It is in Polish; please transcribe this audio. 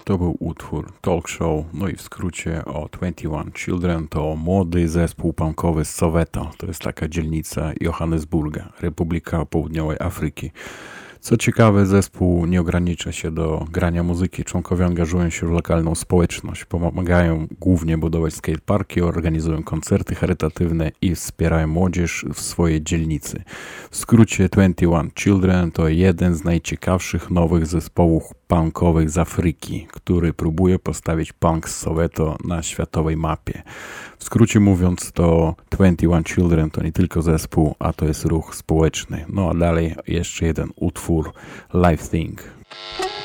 To był utwór Talk Show, no i w skrócie o 21 Children. To młody zespół punkowy z Soweto, to jest taka dzielnica Johannesburga, Republika Południowej Afryki. Co ciekawe, zespół nie ogranicza się do grania muzyki. Członkowie angażują się w lokalną społeczność, pomagają głównie budować skateparki, organizują koncerty charytatywne i wspierają młodzież w swojej dzielnicy. W skrócie 21 Children to jeden z najciekawszych nowych zespołów punkowych z Afryki, który próbuje postawić punk z Soweto na światowej mapie. W skrócie mówiąc, to 21 Children to nie tylko zespół, a to jest ruch społeczny. No a dalej jeszcze jeden utwór, Life Thing.